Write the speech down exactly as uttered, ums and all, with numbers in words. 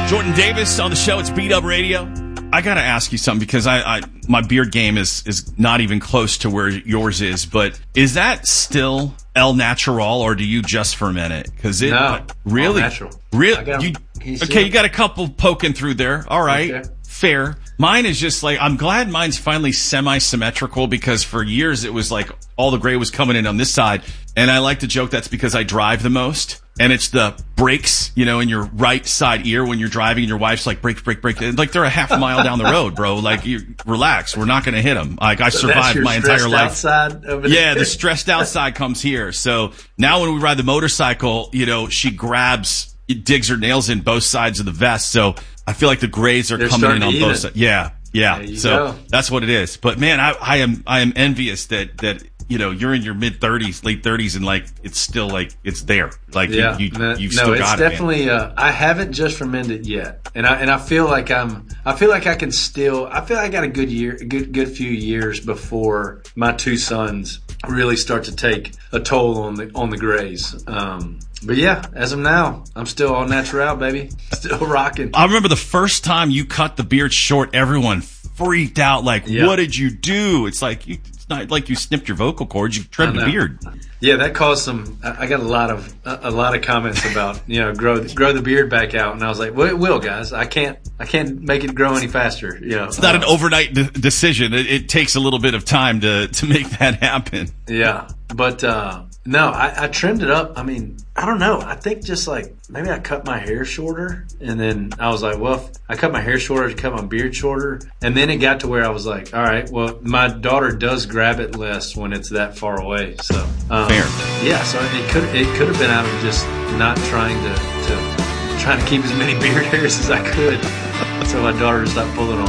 Jordan Davis on the show. It's Beat Up Radio. I got to ask you something because I, I my beard game is, is not even close to where yours is. But is that still El Natural, or do you just ferment it? Because it no, really, natural. Really, you, you, okay. You got a couple poking through there. All right, okay. Fair. Mine is just like, I'm glad mine's finally semi-symmetrical, because for years it was like all the gray was coming in on this side. And I like to joke that's because I drive the most. And it's the brakes, you know, in your right side ear when you're driving, and your wife's like, brake, brake, brake. Like, they're a half a mile down the road, bro. Like, you relax. We're not going to hit them. Like, I so survived my entire life. Side over yeah, there. The stressed out side comes here. So now when we ride the motorcycle, you know, she grabs, digs her nails in both sides of the vest. So I feel like the grays are They're coming in on even. both sides. Yeah, yeah. So go. That's what it is. But man, I, I am I am envious that that you know you're in your mid thirties, late thirties, and like it's still like it's there. Like yeah, you, you no, you've no, still it's got definitely. it. Man. Uh, I haven't just fermented yet, and I and I feel like I'm. I feel like I can still. I feel like I got a good year, a good good few years before my two sons really start to take a toll on the on the grays. Um, But yeah, as of now, I'm still all natural, baby. Still rocking. I remember the first time you cut the beard short, everyone freaked out. Like, yeah. What did you do? It's like you, it's not like you snipped your vocal cords. You trimmed the beard. Yeah, that caused some. I got a lot of a lot of comments about you know grow grow the beard back out, and I was like, well, it will, guys. I can't I can't make it grow any faster. You know, it's not uh, an overnight de- decision. It, it takes a little bit of time to to make that happen. Yeah, but uh, no, I, I trimmed it up. I mean, I don't know. I think just like maybe I cut my hair shorter, and then I was like, well, if I cut my hair shorter, I cut my beard shorter, and then it got to where I was like, all right, well, my daughter does grab it less when it's that far away. So um, fair. Yeah, so it could it could have been out of just not trying to, to trying to keep as many beard hairs as I could, so my daughter stopped pulling on.